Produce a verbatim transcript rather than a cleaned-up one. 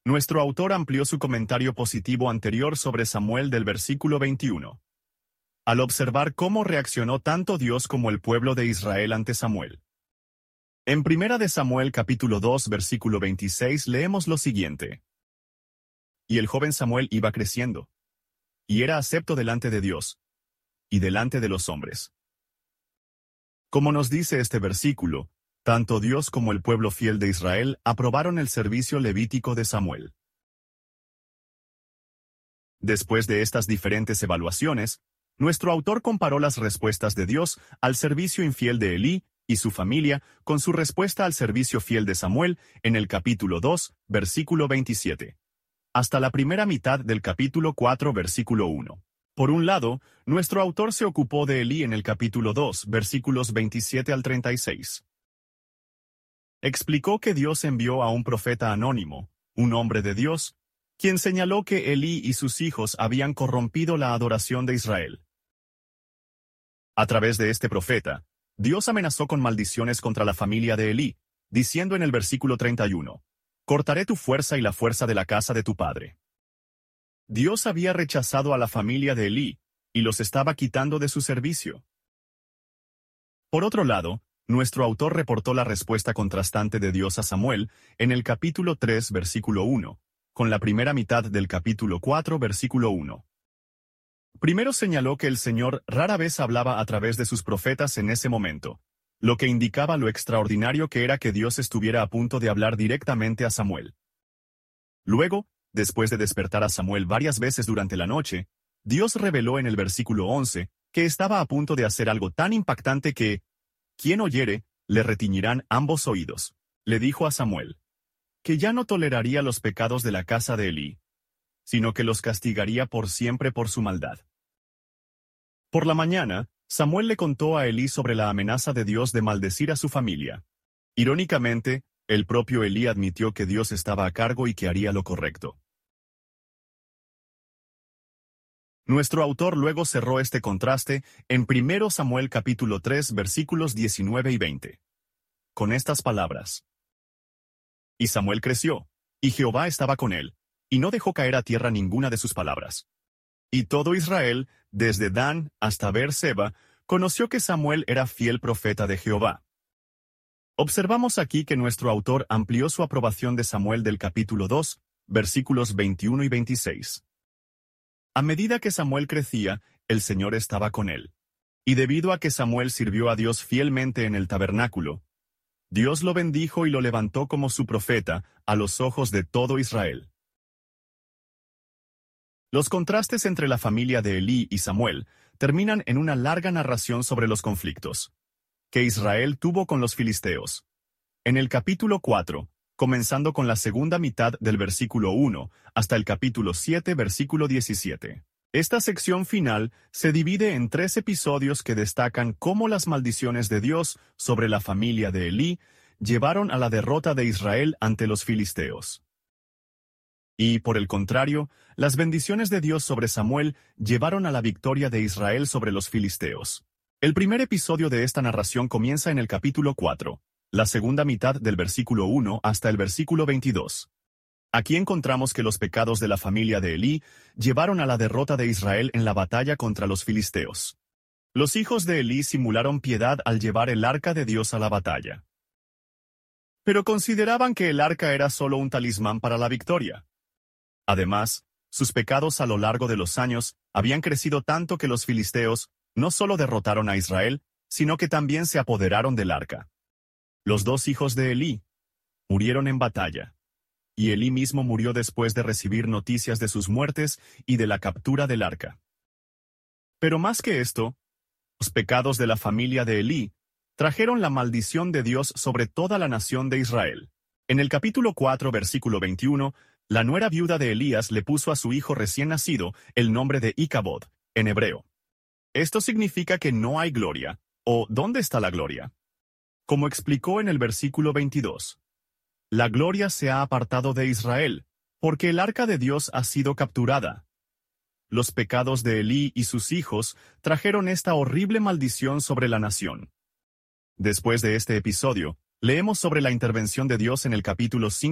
Nuestro autor amplió su comentario positivo anterior sobre Samuel del versículo veintiuno. Al observar cómo reaccionó tanto Dios como el pueblo de Israel ante Samuel. En Primera de Samuel capítulo dos versículo veintiséis leemos lo siguiente. Y el joven Samuel iba creciendo, y era acepto delante de Dios, y delante de los hombres. Como nos dice este versículo, tanto Dios como el pueblo fiel de Israel aprobaron el servicio levítico de Samuel. Después de estas diferentes evaluaciones, nuestro autor comparó las respuestas de Dios al servicio infiel de Elí y su familia con su respuesta al servicio fiel de Samuel en el capítulo dos, versículo veintisiete, hasta la primera mitad del capítulo cuatro, versículo uno. Por un lado, nuestro autor se ocupó de Elí en el capítulo dos, versículos veintisiete al treinta y seis. Explicó que Dios envió a un profeta anónimo, un hombre de Dios, quien señaló que Elí y sus hijos habían corrompido la adoración de Israel. A través de este profeta, Dios amenazó con maldiciones contra la familia de Elí, diciendo en el versículo treinta y uno, «Cortaré tu fuerza y la fuerza de la casa de tu padre». Dios había rechazado a la familia de Elí, y los estaba quitando de su servicio. Por otro lado, nuestro autor reportó la respuesta contrastante de Dios a Samuel en el capítulo tres, versículo uno, con la primera mitad del capítulo cuatro, versículo uno. Primero señaló que el Señor rara vez hablaba a través de sus profetas en ese momento, lo que indicaba lo extraordinario que era que Dios estuviera a punto de hablar directamente a Samuel. Luego, después de despertar a Samuel varias veces durante la noche, Dios reveló en el versículo once que estaba a punto de hacer algo tan impactante que, quien oyere, le retiñirán ambos oídos. Le dijo a Samuel, que ya no toleraría los pecados de la casa de Elí, sino que los castigaría por siempre por su maldad. Por la mañana, Samuel le contó a Elí sobre la amenaza de Dios de maldecir a su familia. Irónicamente, el propio Elí admitió que Dios estaba a cargo y que haría lo correcto. Nuestro autor luego cerró este contraste en Primero Samuel capítulo tres versículos diecinueve y veinte. Con estas palabras. Y Samuel creció, y Jehová estaba con él, y no dejó caer a tierra ninguna de sus palabras. Y todo Israel, desde Dan hasta Beer-seba, conoció que Samuel era fiel profeta de Jehová. Observamos aquí que nuestro autor amplió su aprobación de Samuel del capítulo dos, versículos veintiuno y veintiséis. A medida que Samuel crecía, el Señor estaba con él. Y debido a que Samuel sirvió a Dios fielmente en el tabernáculo, Dios lo bendijo y lo levantó como su profeta a los ojos de todo Israel. Los contrastes entre la familia de Elí y Samuel terminan en una larga narración sobre los conflictos que Israel tuvo con los filisteos. En el capítulo cuatro, comenzando con la segunda mitad del versículo uno hasta el capítulo siete, versículo diecisiete. Esta sección final se divide en tres episodios que destacan cómo las maldiciones de Dios sobre la familia de Elí llevaron a la derrota de Israel ante los filisteos. Y, por el contrario, las bendiciones de Dios sobre Samuel llevaron a la victoria de Israel sobre los filisteos. El primer episodio de esta narración comienza en el capítulo cuatro, la segunda mitad del versículo uno hasta el versículo veintidós. Aquí encontramos que los pecados de la familia de Elí llevaron a la derrota de Israel en la batalla contra los filisteos. Los hijos de Elí simularon piedad al llevar el arca de Dios a la batalla. Pero consideraban que el arca era solo un talismán para la victoria. Además, sus pecados a lo largo de los años habían crecido tanto que los filisteos no solo derrotaron a Israel, sino que también se apoderaron del arca. Los dos hijos de Elí murieron en batalla, y Elí mismo murió después de recibir noticias de sus muertes y de la captura del arca. Pero más que esto, los pecados de la familia de Elí trajeron la maldición de Dios sobre toda la nación de Israel. En el capítulo cuatro, versículo veintiuno, la nuera viuda de Elías le puso a su hijo recién nacido el nombre de Icabod, en hebreo. Esto significa que no hay gloria, o ¿dónde está la gloria? Como explicó en el versículo veintidós. La gloria se ha apartado de Israel, porque el arca de Dios ha sido capturada. Los pecados de Elí y sus hijos trajeron esta horrible maldición sobre la nación. Después de este episodio, leemos sobre la intervención de Dios en el capítulo cinco.